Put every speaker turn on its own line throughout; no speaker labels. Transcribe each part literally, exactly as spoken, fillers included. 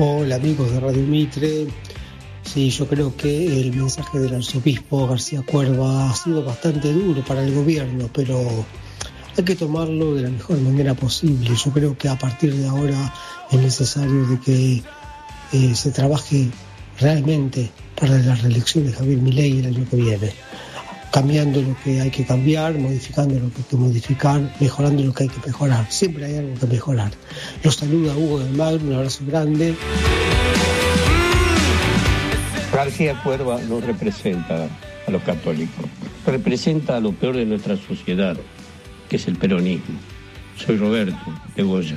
Hola amigos de Radio Mitre. Sí, yo creo que el mensaje del arzobispo García Cuerva ha sido bastante duro para el gobierno, pero hay que tomarlo de la mejor manera posible. Yo creo que a partir de ahora es necesario de que eh, se trabaje realmente para la reelección de Javier Milei el año que viene, cambiando lo que hay que cambiar, modificando lo que hay que modificar, mejorando lo que hay que mejorar. Siempre hay algo que mejorar. Los saluda Hugo del Magro, un abrazo grande.
García Cuerva no representa a los católicos, representa a lo peor de nuestra sociedad, que es el peronismo. Soy Roberto, de Goya.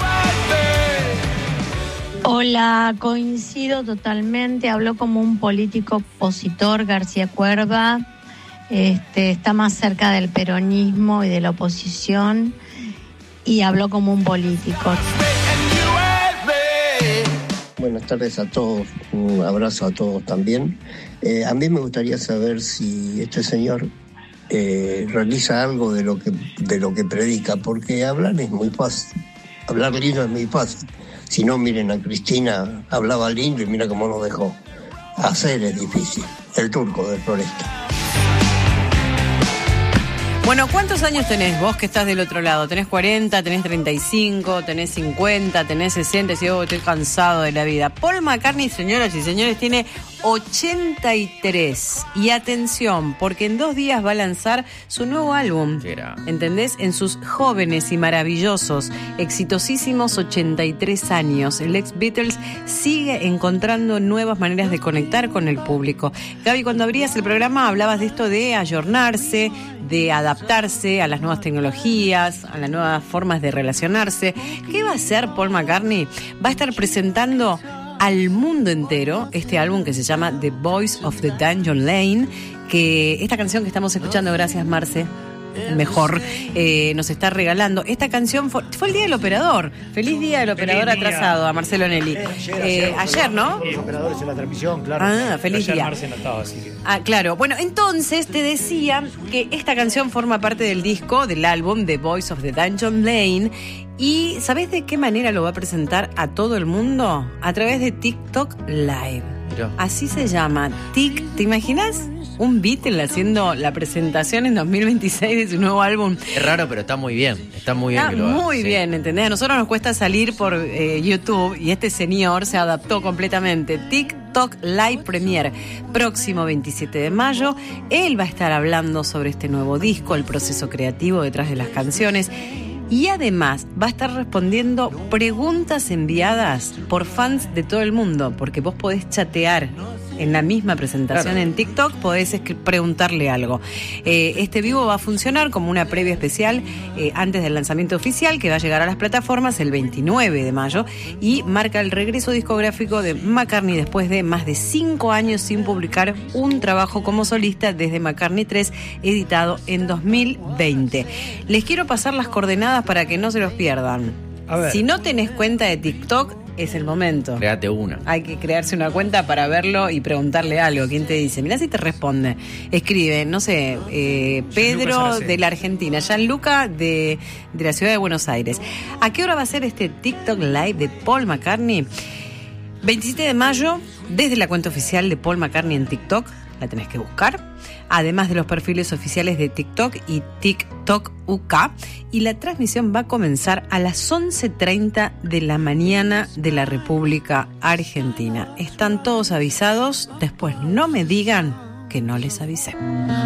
Hola, coincido totalmente, habló como un político opositor García Cuerva, este, está más cerca del peronismo y de la oposición y habló como un político.
Buenas tardes a todos, un abrazo a todos también. Eh, a mí me gustaría saber si este señor eh, realiza algo de lo que de lo que predica, porque hablar es muy fácil, hablar lindo es muy fácil. Si no, miren a Cristina, hablaba lindo y mira cómo nos dejó. Hacer es difícil. El Turco de Floresta.
Bueno, ¿cuántos años tenés vos que estás del otro lado? ¿Tenés cuarenta, tenés treinta y cinco, tenés cincuenta, tenés sesenta? Y si oh, estoy cansado de la vida. Paul McCartney, señoras y señores, tiene ochenta y tres. Y atención, porque en dos días va a lanzar su nuevo álbum. ¿Entendés? En sus jóvenes y maravillosos, exitosísimos ochenta y tres años. El ex Beatles sigue encontrando nuevas maneras de conectar con el público. Gaby, cuando abrías el programa hablabas de esto de ayornarse, de adaptarse a las nuevas tecnologías, a las nuevas formas de relacionarse. ¿Qué va a hacer Paul McCartney? Va a estar presentando al mundo entero este álbum que se llama The Voice of the Dungeon Lane, que esta canción que estamos escuchando, gracias Marce, mejor, eh, nos está regalando. Esta canción fue, fue el Día del Operador. Feliz Día del Operador feliz atrasado día. A Marcelo Nelly. Eh, ayer, eh, ayer, ayer, ¿no?
Los operadores en la transmisión, claro.
Ah, feliz
ayer
día.
Marce no estaba, así que...
Ah, claro. Bueno, entonces te decía que esta canción forma parte del disco, del álbum The Voice of the Dungeon Lane. ¿Y sabés de qué manera lo va a presentar a todo el mundo? A través de TikTok Live. Mirá. Así se llama. Tic, ¿te imaginas? Un Beatle haciendo la presentación en dos mil veintiséis de su nuevo álbum.
Es raro, pero está muy bien. Está muy bien.
Está
que lo haga,
muy
sí.
bien, ¿entendés? A nosotros nos cuesta salir por eh, YouTube y este señor se adaptó completamente. TikTok Live Premiere, próximo veintisiete de mayo. Él va a estar hablando sobre este nuevo disco, el proceso creativo detrás de las canciones. Y además va a estar respondiendo preguntas enviadas por fans de todo el mundo, porque vos podés chatear en la misma presentación, claro. En TikTok podés preguntarle algo. Eh, este vivo va a funcionar como una previa especial eh, antes del lanzamiento oficial, que va a llegar a las plataformas el veintinueve de mayo y marca el regreso discográfico de McCartney después de más de cinco años sin publicar un trabajo como solista desde McCartney tres, editado en dos mil veinte. Les quiero pasar las coordenadas para que no se los pierdan.
A ver.
Si no tenés cuenta de TikTok, es el momento.
Créate una.
Hay que crearse una cuenta para verlo y preguntarle algo. ¿Quién te dice? Mirá si te responde. Escribe, no sé, eh, Pedro de la Argentina, Gianluca de, de la ciudad de Buenos Aires. ¿A qué hora va a ser este TikTok Live de Paul McCartney? veintisiete de mayo, desde la cuenta oficial de Paul McCartney en TikTok. La tenés que buscar. Además de los perfiles oficiales de TikTok y TikTok U K. Y la transmisión va a comenzar a las once treinta de la mañana de la República Argentina. Están todos avisados. Después no me digan que no les avisé.